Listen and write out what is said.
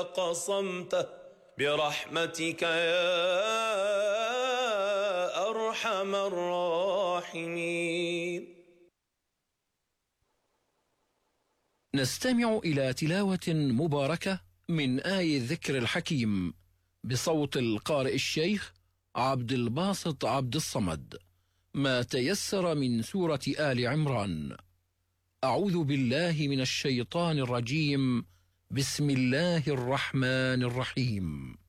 قصمته برحمتك يا أرحم الراحمين. نستمع إلى تلاوة مباركة من آي الذكر الحكيم بصوت القارئ الشيخ عبد الباسط عبد الصمد، ما تيسر من سورة آل عمران. أعوذ بالله من الشيطان الرجيم. بسم الله الرحمن الرحيم.